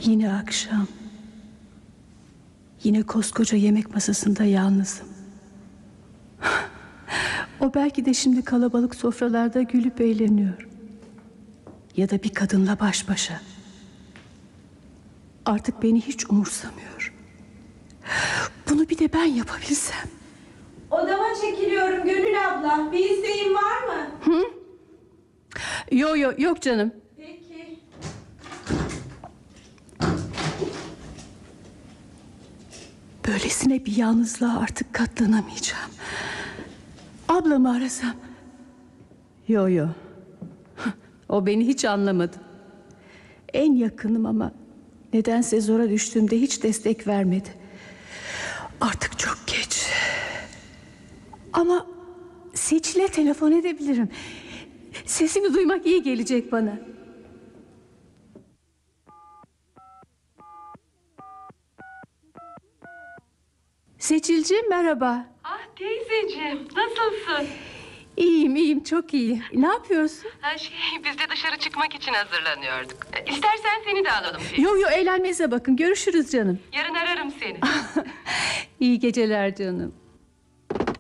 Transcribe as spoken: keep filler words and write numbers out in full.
Yine akşam. Yine koskoca yemek masasında yalnızım. O belki de şimdi kalabalık sofralarda gülüp eğleniyor. Ya da bir kadınla baş başa. Artık beni hiç umursamıyor. Bunu bir de ben yapabilsem. Odama çekiliyorum Gönül abla. Bir isteğin var mı? Hı? Yo yo yok canım. Peki. Böylesine bir yalnızlığa artık katlanamayacağım. Ablamı arasam. Yo yo. O beni hiç anlamadı. En yakınım ama nedense zora düştüğümde hiç destek vermedi. Artık çok geç. Ama Seçil'e telefon edebilirim. Sesini duymak iyi gelecek bana. Seçilciğim merhaba. Ah teyzeciğim, nasılsın? İyiyim iyiyim çok iyi. Ne yapıyorsun? Ha şey, biz de dışarı çıkmak için hazırlanıyorduk. İstersen seni de alalım Filiz. Yo yo eğlenmenize bakın, görüşürüz canım. Yarın ararım seni. İyi geceler canım.